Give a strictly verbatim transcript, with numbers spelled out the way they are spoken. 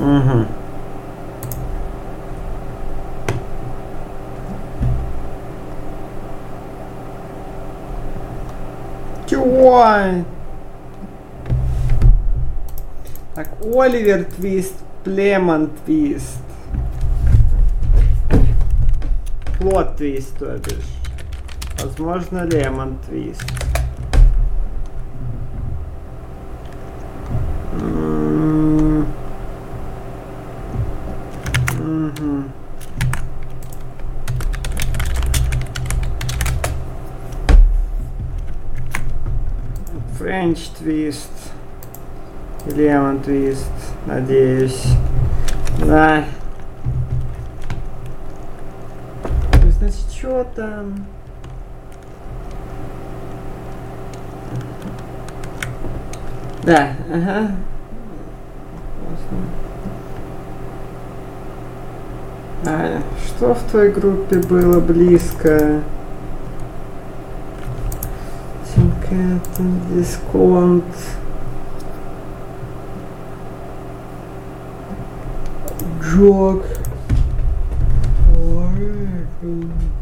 Угу. Чего? Так, Оливер Твист, Племон Твист. Плот Твист, то бишь. Возможно, Лемон Твист. М-м-м. Угу. Френч Твист. Лемон Твист. Надеюсь. Да. Значит, что там? Да, ага. А, что в той группе было близко? Тинкеттен, Дисконт. Джок.